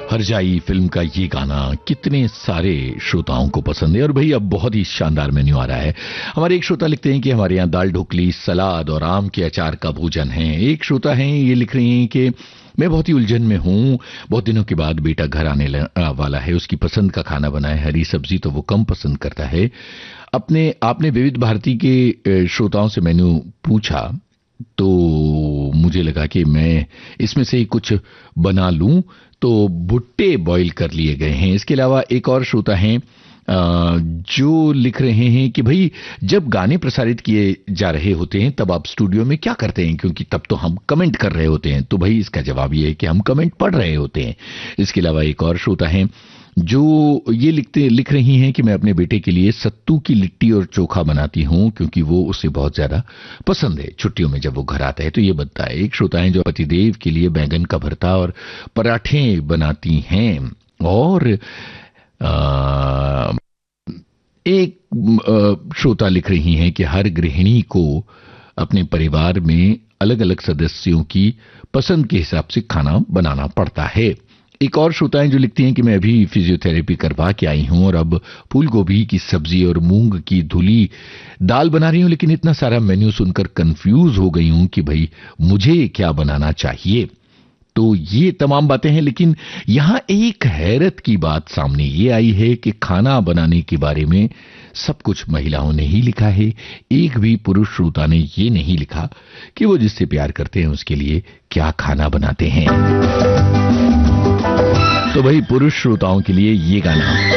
हरजाई film का ये गाना कितने सारे श्रोताओं को पसंद है और भाई अब बहुत ही शानदार मेन्यू आ रहा है। हमारे एक श्रोता लिखते हैं कि हमारे यहाँ दाल ढोकली, सलाद और आम के अचार का भोजन है। एक श्रोता हैं, ये लिख रही हैं कि मैं बहुत ही उलझन में हूँ, बहुत दिनों के बाद बेटा घर आने वाला है, उसकी पसंद का खाना बनाए, हरी सब्जी तो वो कम पसंद करता है। आपने विविध भारती के श्रोताओं से मेन्यू पूछा तो मुझे लगा कि मैं इसमें से ही कुछ बना लूं, तो भुट्टे बॉईल कर लिए गए हैं। इसके अलावा एक और श्रोता हैं जो लिख रहे हैं कि भाई जब गाने प्रसारित किए जा रहे होते हैं तब आप स्टूडियो में क्या करते हैं, क्योंकि तब तो हम कमेंट कर रहे होते हैं। तो भाई इसका जवाब ये है कि हम कमेंट पढ़ रहे होते हैं। इसके अलावा एक और श्रोता हैं जो ये लिख रही हैं कि मैं अपने बेटे के लिए सत्तू की लिट्टी और चोखा बनाती हूं क्योंकि वो उसे बहुत ज्यादा पसंद है छुट्टियों में जब वो घर आता है तो ये बनता है। एक श्रोता है जो पतिदेव के लिए बैंगन का भरता और पराठे बनाती हैं। और एक श्रोता लिख रही हैं कि हर गृहिणी को अपने परिवार में अलग अलग सदस्यों की पसंद के हिसाब से खाना बनाना पड़ता है। एक और श्रोता हैं जो लिखती हैं कि मैं अभी फिजियोथेरेपी करवा के आई हूं और अब फूल गोभी की सब्जी और मूंग की धुली दाल बना रही हूं, लेकिन इतना सारा मेन्यू सुनकर कंफ्यूज हो गई हूं कि भाई मुझे क्या बनाना चाहिए। तो ये तमाम बातें हैं, लेकिन यहां एक हैरत की बात सामने ये आई है कि खाना बनाने के बारे में सब कुछ महिलाओं ने ही लिखा है। एक भी पुरुष श्रोता ने ये नहीं लिखा कि वो जिससे प्यार करते हैं उसके लिए क्या खाना बनाते हैं। तो भाई पुरुष श्रोताओं के लिए ये गाना